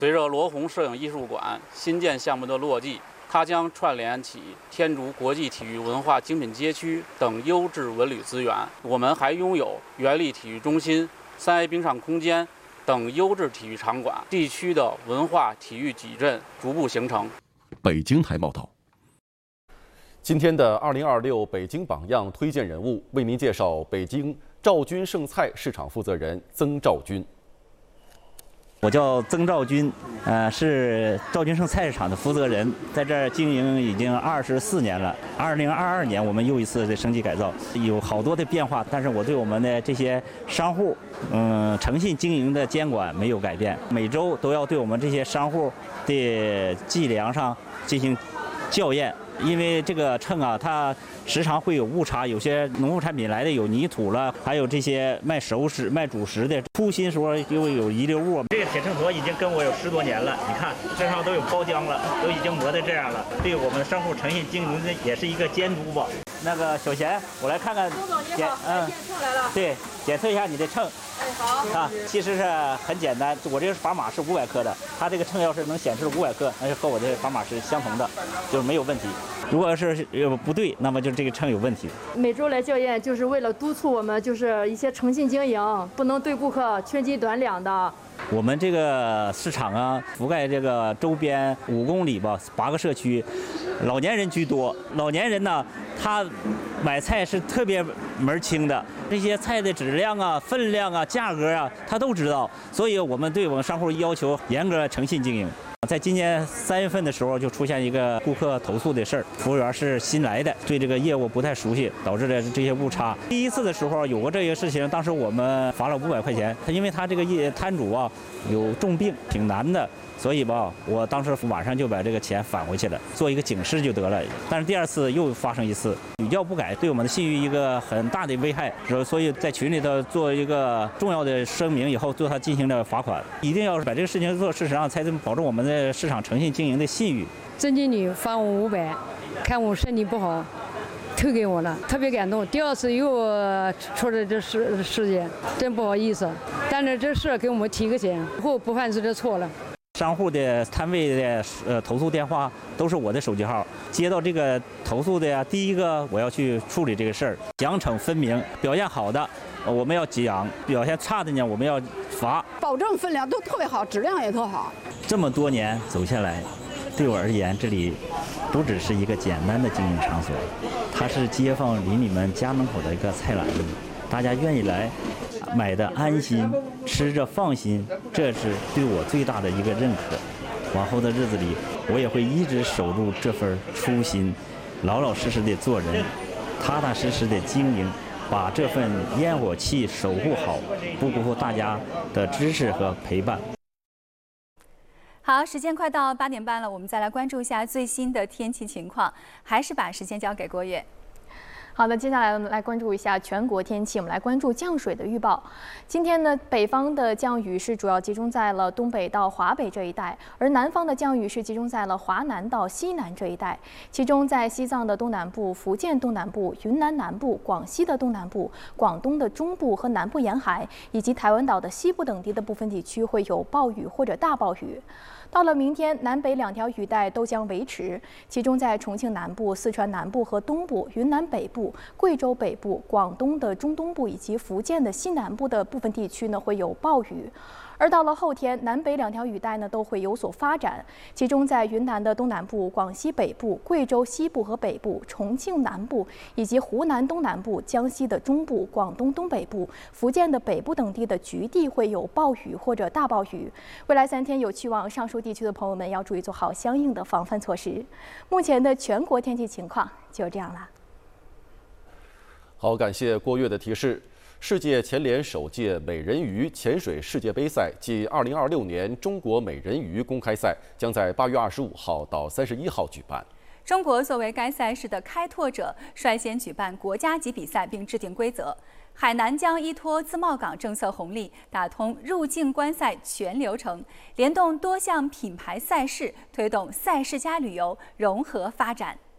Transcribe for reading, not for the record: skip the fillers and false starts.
随着罗红摄影艺术馆新建项目的落地，它将串联起天竺国际体育文化精品街区等优质文旅资源。我们还拥有原力体育中心、3A 冰上空间等优质体育场馆，地区的文化体育矩阵逐步形成。 北京台报道。今天的2026北京榜样推荐人物，为您介绍北京兆军盛菜市场负责人曾兆军。 我叫曾兆军，是兆军盛菜市场的负责人，在这儿经营已经24年了。2022年我们又一次的升级改造，有好多的变化，但是我对我们的这些商户，诚信经营的监管没有改变，每周都要对我们这些商户的计量上进行校验。因为这个秤啊，它时常会有误差，有些农副产品来的有泥土了，还有这些卖熟食、卖主食的粗心时候又有遗留物。这个铁秤砣已经跟我有10多年了，你看身上都有包浆了，都已经磨得这样了，对我们商户诚信经营的也是一个监督吧。那个小贤，我来看看对，检测一下你的秤。好啊，其实是很简单，我这个砝码是500克的，它这个秤要是能显示500克，那就和我这个砝码是相同的，就是没有问题。如果要是不对，那么就这个秤有问题。 每周来校验，就是为了督促我们，就是一些诚信经营，不能对顾客缺斤短两的。 我们这个市场啊，覆盖这个周边5公里吧，8个社区，老年人居多。老年人呢，他买菜是特别门清的，这些菜的质量啊、分量啊、价格啊，他都知道。所以我们对我们商户要求严格诚信经营。在今年3月份的时候，就出现一个顾客投诉的事儿，服务员是新来的，对这个业务不太熟悉，导致了这些误差。第一次的时候有过这个事情，当时我们罚了500块钱，因为他这个摊主啊有重病，挺难的。所以吧，我当时晚上就把这个钱返回去了，做一个警示就得了。但是第2次又发生一次，屡教不改，对我们的信誉一个很大的危害。所以在群里头做一个重要的声明以后，对他进行了罚款。一定要把这个事情做事实上，才能保证我们的市场诚信经营的信誉。 曾经理罚我500，看我身体不好，退给我了，特别感动。第2次又出了这事件，真不好意思。但是这事给我们提个醒，以后不犯这个错了。 商户的摊位的投诉电话都是我的手机号，接到这个投诉的呀，第一个我要去处理这个事儿，奖惩分明。表现好的我们要奖，表现差的呢我们要罚， 保证分量都特别好，质量也特好。 这么多年走下来，对我而言，这里不只是一个简单的经营场所，它是街坊邻里们家门口的一个菜篮子，大家愿意来买的安心，吃着放心，这是对我最大的一个认可。往后的日子里，我也会一直守住这份初心，老老实实的做人，踏踏实实的经营，把这份烟火气守护好，不辜负大家的支持和陪伴。 好，时间快到8点半了，我们再来关注一下最新的天气情况，还是把时间交给郭月。 好的，接下来我们来关注一下全国天气。我们来关注降水的预报。今天呢，北方的降雨是主要集中在了东北到华北这一带，而南方的降雨是集中在了华南到西南这一带。其中，在西藏的东南部、福建东南部、云南南部、广西的东南部、广东的中部和南部沿海，以及台湾岛的西部等地的部分地区会有暴雨或者大暴雨。到了明天，南北2条雨带都将维持，其中在重庆南部、四川南部和东部、云南北部、贵州北部、广东的中东部以及福建的西南部的部分地区呢会有暴雨。而到了后天，南北2条雨带呢都会有所发展，其中在云南的东南部、广西北部、贵州西部和北部、重庆南部以及湖南东南部、江西的中部、广东东北部、福建的北部等地的局地会有暴雨或者大暴雨。未来3天有去往上述地区的朋友们要注意做好相应的防范措施。目前的全国天气情况就这样了。 好，感谢郭月的提示。世界前联首届美人鱼潜水世界杯赛暨2026年中国美人鱼公开赛将在8月25号到31号举办。 中国作为该赛事的开拓者，率先举办国家级比赛并制定规则。海南将依托自贸港政策红利，打通入境观赛全流程，联动多项品牌赛事，推动赛事加旅游融合发展。